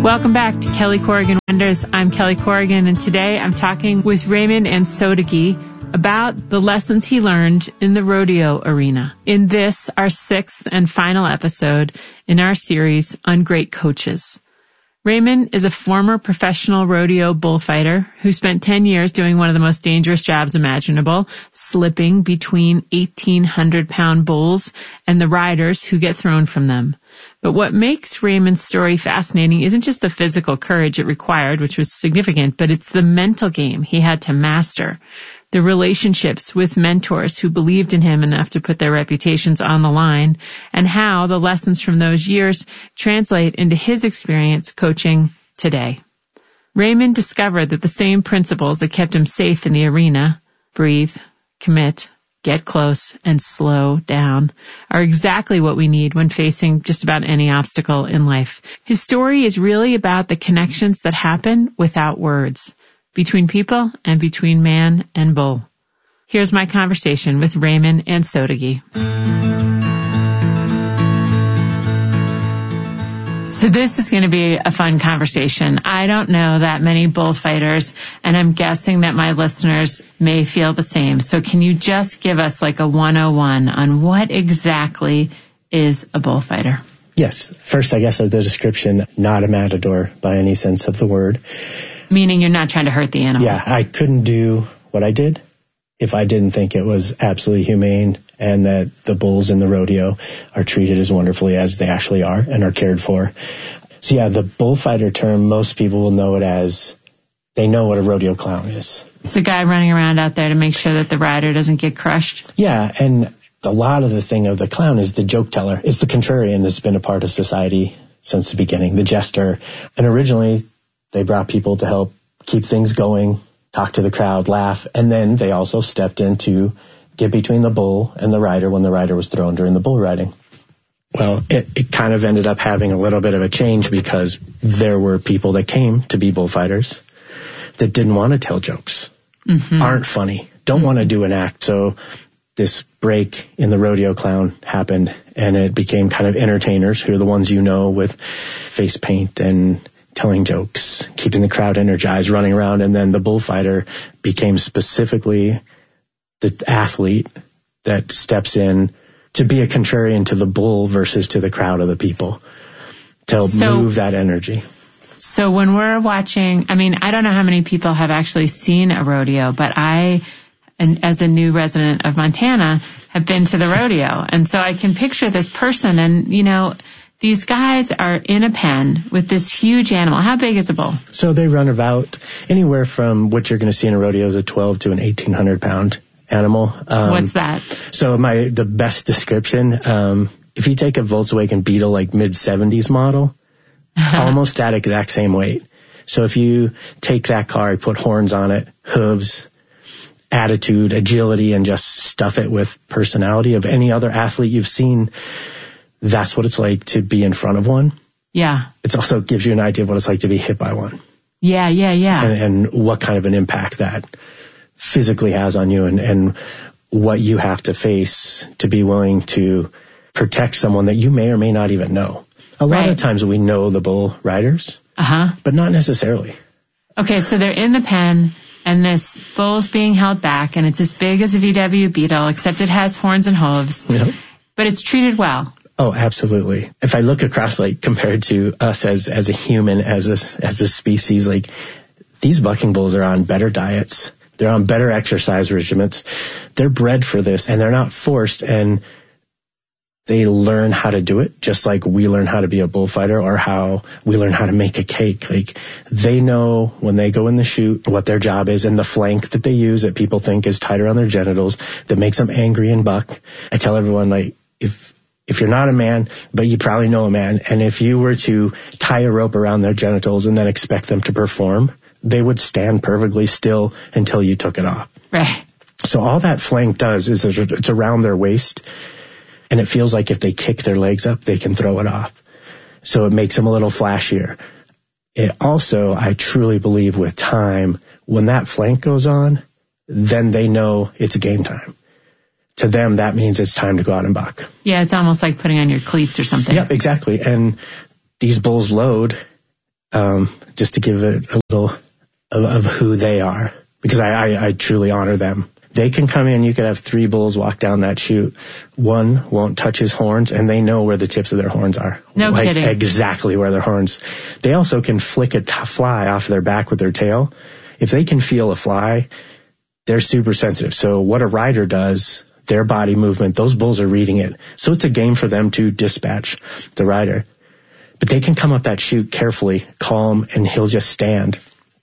Welcome back to Kelly Corrigan Wonders. I'm Kelly Corrigan, and today I'm talking with Raymond Ansotegi about the lessons he learned in the rodeo arena. In this, our sixth and final episode in our series on great coaches. Raymond is a former professional rodeo bullfighter who spent 10 years doing one of the most dangerous jobs imaginable, slipping between 1,800-pound bulls and the riders who get thrown from them. But what makes Raymond's story fascinating isn't just the physical courage it required, which was significant, but it's the mental game he had to master. The relationships with mentors who believed in him enough to put their reputations on the line, and how the lessons from those years translate into his experience coaching today. Raymond discovered that the same principles that kept him safe in the arena, breathe, commit, get close, and slow down, are exactly what we need when facing just about any obstacle in life. His story is really about the connections that happen without words, between people and between man and bull. Here's my conversation with Raymond Ansotegi. So this is going to be a fun conversation. I don't know that many bullfighters, and I'm guessing that my listeners may feel the same. So can you just give us like a 101 on what exactly is a bullfighter? Yes. First, I guess of the description, not a matador by any sense of the word. Meaning you're not trying to hurt the animal. Yeah, I couldn't do what I did if I didn't think it was absolutely humane and that the bulls in the rodeo are treated as wonderfully as they actually are and are cared for. So yeah, the bullfighter term, most people will know it as, they know what a rodeo clown is. It's a guy running around out there to make sure that the rider doesn't get crushed. Yeah, and a lot of the thing of the clown is the joke teller. It's the contrarian that's been a part of society since the beginning, the jester. And originally, they brought people to help keep things going, talk to the crowd, laugh, and then they also stepped in to get between the bull and the rider when the rider was thrown during the bull riding. Well, it kind of ended up having a little bit of a change because there were people that came to be bullfighters that didn't want to tell jokes, aren't funny, don't want to do an act. So this break in the rodeo clown happened, and it became kind of entertainers who are the ones you know with face paint and telling jokes, keeping the crowd energized, running around. And then the bullfighter became specifically the athlete that steps in to be a contrarian to the bull versus to the crowd of the people to help move that energy. So when we're watching, I mean, I don't know how many people have actually seen a rodeo, but I, and as a new resident of Montana, have been to the rodeo. And so I can picture this person and, you know, these guys are in a pen with this huge animal. How big is a bull? So they run about anywhere from what you're going to see in a rodeo is a 12 to an 1,800-pound animal. What's that? So the best description, if you take a Volkswagen Beetle, like mid-70s model, almost that exact same weight. So if you take that car, you put horns on it, hooves, attitude, agility, and just stuff it with personality of any other athlete you've seen, that's what it's like to be in front of one. Yeah. It also gives you an idea of what it's like to be hit by one. Yeah. And what kind of an impact that physically has on you and what you have to face to be willing to protect someone that you may or may not even know. A lot of times we know the bull riders, but not necessarily. Okay, so they're in the pen and this bull's being held back and it's as big as a VW Beetle, except it has horns and hooves, but it's treated well. Oh, absolutely. If I look across, like, compared to us as a human, as a species, like, these bucking bulls are on better diets. They're on better exercise regimens. They're bred for this, and they're not forced, and they learn how to do it, just like we learn how to be a bullfighter or how we learn how to make a cake. Like, they know when they go in the chute what their job is, and the flank that they use that people think is tight around their genitals that makes them angry and buck. I tell everyone, like, if you're not a man, but you probably know a man, and if you were to tie a rope around their genitals and then expect them to perform, they would stand perfectly still until you took it off. Right. So all that flank does is it's around their waist, and it feels like if they kick their legs up, they can throw it off. So it makes them a little flashier. It also, I truly believe with time, when that flank goes on, then they know it's game time. To them, that means it's time to go out and buck. Yeah, it's almost like putting on your cleats or something. Yep, exactly. And these bulls load just to give it a little of who they are, because I truly honor them. They can come in, you could have 3 bulls walk down that chute. One won't touch his horns, and they know where the tips of their horns are. No kidding. Exactly where their horns. They also can flick a fly off their back with their tail. If they can feel a fly, they're super sensitive. So what a rider does, their body movement, those bulls are reading it. So it's a game for them to dispatch the rider. But they can come up that chute carefully, calm, and he'll just stand.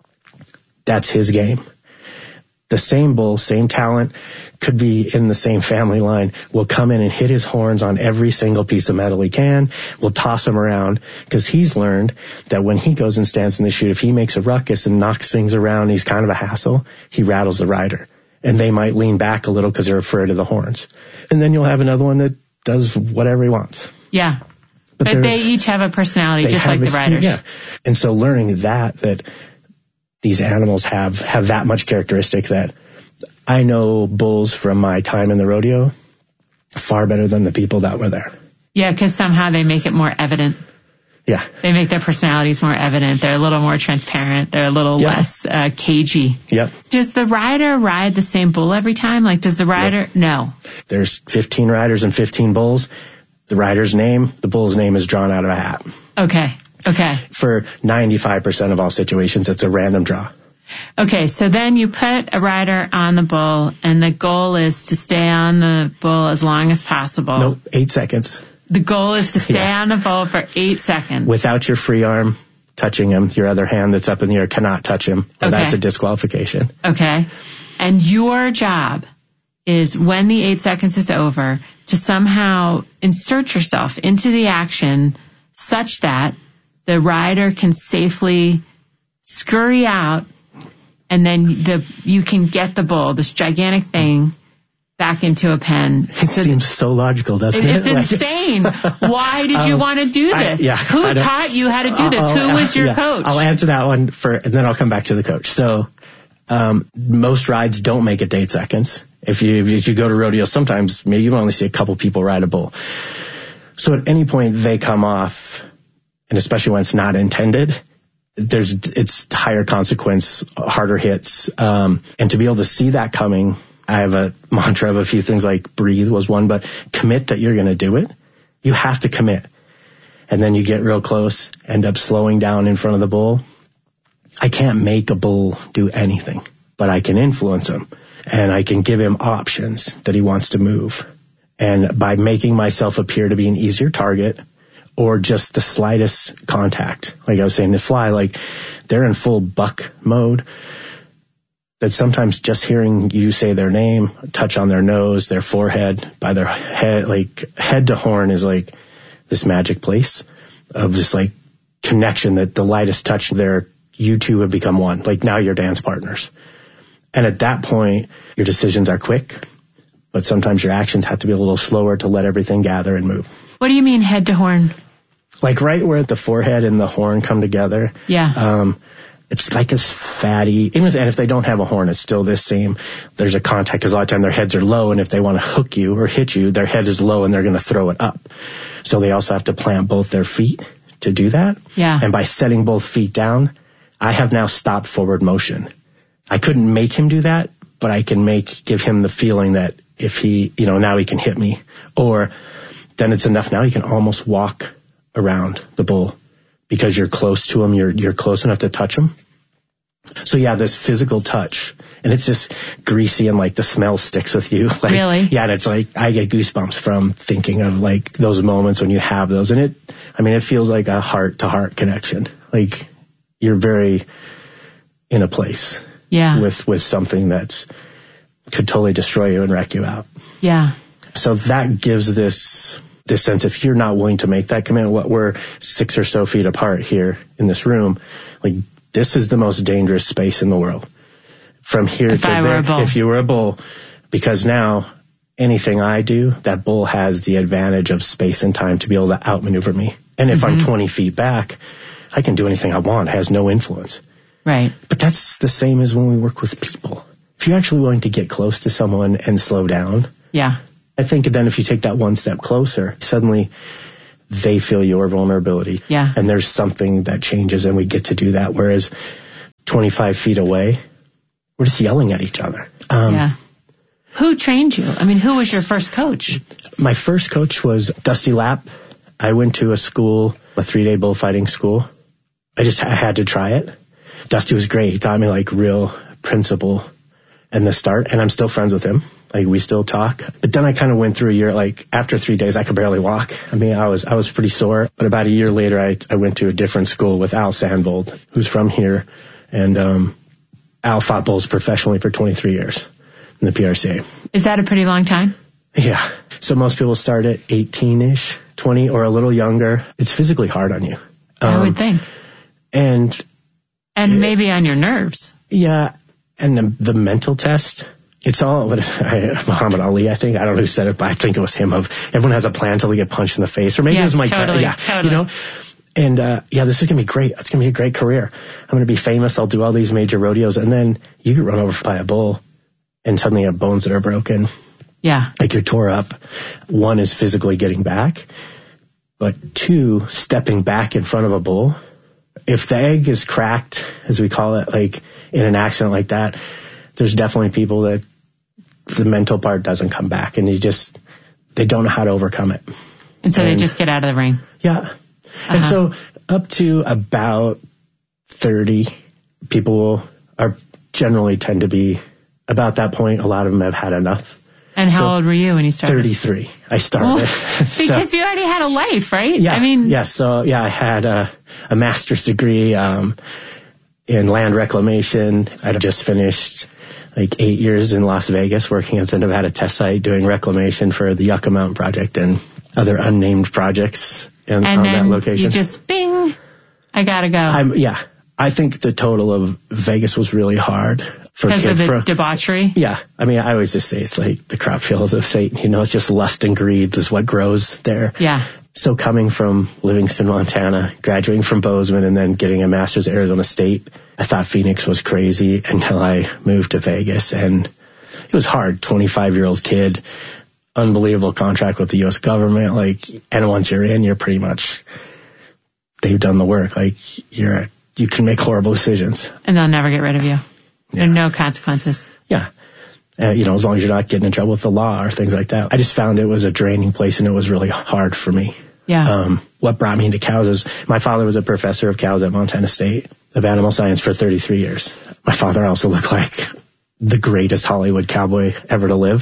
That's his game. The same bull, same talent, could be in the same family line, will come in and hit his horns on every single piece of metal he can, will toss them around, because he's learned that when he goes and stands in the chute, if he makes a ruckus and knocks things around, he's kind of a hassle, he rattles the rider. And they might lean back a little because they're afraid of the horns. And then you'll have another one that does whatever he wants. Yeah. But they each have a personality, just like the riders. Yeah. And so learning that these animals have that much characteristic, that I know bulls from my time in the rodeo far better than the people that were there. Yeah, because somehow they make it more evident. Yeah. They make their personalities more evident. They're a little more transparent. They're a little less cagey. Yep. Does the rider ride the same bull every time? Like, does the rider? Yep. No. There's 15 riders and 15 bulls. The rider's name, the bull's name is drawn out of a hat. Okay. For 95% of all situations, it's a random draw. Okay, so then you put a rider on the bull, and the goal is to stay on the bull as long as possible. Nope, 8 seconds. The goal is to stay on the bull for 8 seconds. Without your free arm touching him, your other hand that's up in the air cannot touch him, or that's a disqualification. Okay, and your job is, when the 8 seconds is over, to somehow insert yourself into the action such that the rider can safely scurry out, and then you can get the bull, this gigantic thing, back into a pen. It seems so logical, doesn't it? It's insane. Why did you want to do this? Who taught you how to do this? Who was your coach? I'll answer that one and then I'll come back to the coach. So most rides don't make it to 8 seconds. If you go to rodeo, sometimes maybe you only see a couple people ride a bull. So at any point they come off, and especially when it's not intended, it's higher consequence, harder hits. And to be able to see that coming, I have a mantra of a few things, like breathe was one, but commit that you're going to do it. You have to commit. And then you get real close, end up slowing down in front of the bull. I can't make a bull do anything, but I can influence him, and I can give him options that he wants to move. And by making myself appear to be an easier target, or just the slightest contact, like I was saying, the fly, like they're in full buck mode, that sometimes just hearing you say their name, touch on their nose, their forehead, by their head, like head to horn is like this magic place of just like connection, that the lightest touch there, you two have become one. Like now you're dance partners. And at that point, your decisions are quick, but sometimes your actions have to be a little slower to let everything gather and move. What do you mean head to horn? Like right where the forehead and the horn come together. Yeah. It's like this fatty, and if they don't have a horn, it's still this same. There's a contact, because a lot of time their heads are low, and if they want to hook you or hit you, their head is low and they're going to throw it up. So they also have to plant both their feet to do that. Yeah. And by setting both feet down, I have now stopped forward motion. I couldn't make him do that, but I can give him the feeling that if he, now he can hit me, or then it's enough. Now he can almost walk around the bull because you're close to him. You're close enough to touch him. So yeah, this physical touch, and it's just greasy, and like the smell sticks with you. Like, really? Yeah. And it's like, I get goosebumps from thinking of like those moments when you have those, and it feels like a heart to heart connection. Like you're very in a place. Yeah. With something that could totally destroy you and wreck you out. Yeah. So that gives this sense, if you're not willing to make that commitment, we're 6 or so feet apart here in this room, like this is the most dangerous space in the world. From here to there, if you were a bull, because now anything I do, that bull has the advantage of space and time to be able to outmaneuver me. And if I'm 20 feet back, I can do anything I want. It has no influence. Right. But that's the same as when we work with people. If you're actually willing to get close to someone and slow down. Yeah. I think then if you take that one step closer, suddenly they feel your vulnerability. Yeah. And there's something that changes and we get to do that. Whereas 25 feet away, we're just yelling at each other. Yeah. Who trained you? I mean, who was your first coach? My first coach was Dusty Lapp. I went to a school, a 3-day bullfighting school. I had to try it. Dusty was great. He taught me like real principle in the start, and I'm still friends with him. Like we still talk. But then I kind of went through a year, like after 3 days, I could barely walk. I mean, I was pretty sore. But about a year later, I went to a different school with Al Sandvold, who's from here. And Al fought bulls professionally for 23 years in the PRCA. Is that a pretty long time? Yeah. So most people start at 18-ish, 20 or a little younger. It's physically hard on you. I would think. And maybe on your nerves. Yeah. And the mental test, it's all, Muhammad Ali, I think. I don't know who said it, but I think it was him of everyone has a plan until they get punched in the face. Or maybe it was Mike Tyson. Yeah. Totally. You know? And, this is going to be great. It's going to be a great career. I'm going to be famous. I'll do all these major rodeos. And then you get run over by a bull and suddenly you have bones that are broken. Yeah. Like you're tore up. One is physically getting back, but 2, stepping back in front of a bull. If the egg is cracked, as we call it, like in an accident like that, there's definitely people that the mental part doesn't come back and they don't know how to overcome it. And so they just get out of the ring. Yeah. And so up to about 30 people are generally tend to be about that point. A lot of them have had enough. And how old were you when you started? 33. I started. Because you already had a life, right? Yeah. I mean, I had a master's degree in land reclamation. I'd just finished like 8 years in Las Vegas working at the Nevada test site doing reclamation for the Yucca Mountain Project and other unnamed projects on that location. You just bing, I gotta go. I think the total of Vegas was really hard for because of the debauchery. Yeah, I mean, I always just say it's like the crop fields of Satan. You know, it's just lust and greed is what grows there. Yeah. So coming from Livingston, Montana, graduating from Bozeman, and then getting a master's at Arizona State, I thought Phoenix was crazy until I moved to Vegas, and it was hard. 25-year-old kid, unbelievable contract with the U.S. government. Like, and once you're in, you're pretty much they've done the work. Like you can make horrible decisions. And they'll never get rid of you. Yeah. There are no consequences. Yeah. As long as you're not getting in trouble with the law or things like that. I just found it was a draining place and it was really hard for me. Yeah. What brought me into cows is my father was a professor of cows at Montana State of animal science for 33 years. My father also looked like the greatest Hollywood cowboy ever to live.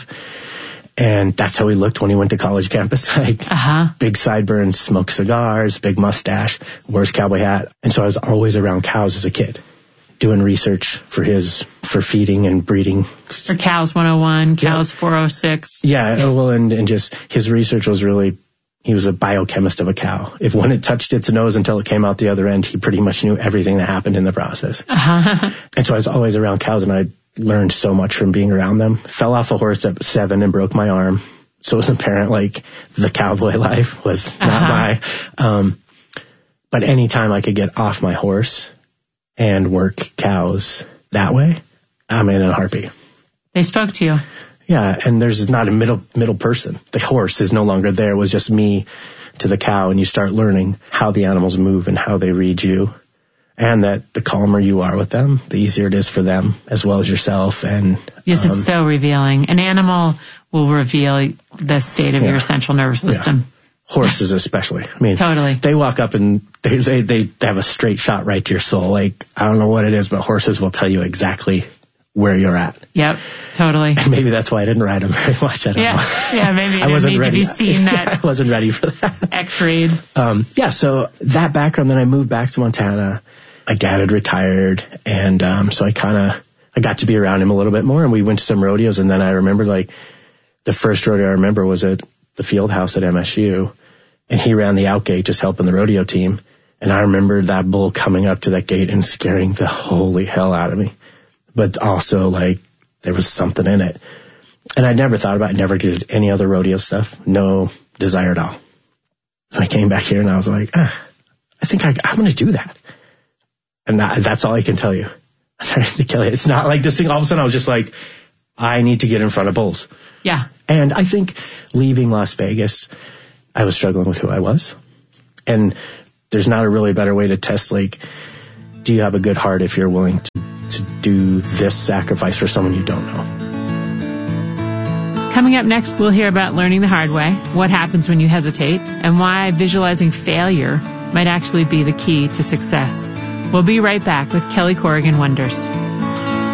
And that's how he looked when he went to college campus. Like big sideburns, smoked cigars, big mustache, wore his cowboy hat. And so I was always around cows as a kid, doing research for feeding and breeding. For Cows 101, Cows 406. Yeah. Well, and just his research was really, he was a biochemist of a cow. When it touched its nose until it came out the other end, he pretty much knew everything that happened in the process. And so I was always around cows and I learned so much from being around them. Fell off a horse at 7 and broke my arm. So it was apparent like the cowboy life was not my, but anytime I could get off my horse and work cows that way, I'm in a heartbeat. They spoke to you. Yeah. And there's not a middle person. The horse is no longer there. It was just me to the cow. And you start learning how the animals move and how they read you. And that the calmer you are with them, the easier it is for them as well as yourself. And yes, it's so revealing. An animal will reveal the state of your central nervous system. Yeah. Horses especially. I mean, totally. They walk up and they have a straight shot right to your soul. Like, I don't know what it is, but horses will tell you exactly where you're at. Yep, totally. And maybe that's why I didn't ride them very much. I don't know. Yeah, maybe I wasn't ready to be seen that. I wasn't ready for that. X-rayed. So that background, then I moved back to Montana. My dad had retired, and so I got to be around him a little bit more, and we went to some rodeos, and then I remember, like, the first rodeo I remember was at the field house at MSU, and he ran the outgate just helping the rodeo team, and I remember that bull coming up to that gate and scaring the holy hell out of me, but also, like, there was something in it, and I never thought about it, never did any other rodeo stuff, no desire at all. So I came back here, and I was like, I think I'm going to do that. And that's all I can tell you. I'm trying to kill you. It's not like this thing. All of a sudden, I was just like, I need to get in front of bulls. Yeah. And I think leaving Las Vegas, I was struggling with who I was. And there's not a really better way to test, like, do you have a good heart if you're willing to do this sacrifice for someone you don't know? Coming up next, we'll hear about learning the hard way, what happens when you hesitate, and why visualizing failure might actually be the key to success. We'll be right back with Kelly Corrigan Wonders.